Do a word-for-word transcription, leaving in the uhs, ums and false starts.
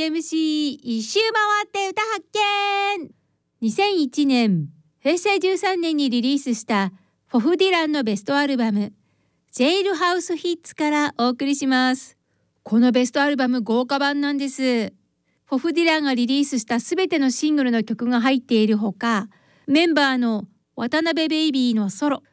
エムシー 一周回って歌発見。にせんいちねん、へいせいじゅうさんねんにリリースしたフォフ・ディランのベストアルバムジェイルハウスヒッツからお送りします。このベストアルバム豪華版なんです。フォフ・ディランがリリースしたすべてのシングルの曲が入っているほか、メンバーの渡辺ベイビーのソロ、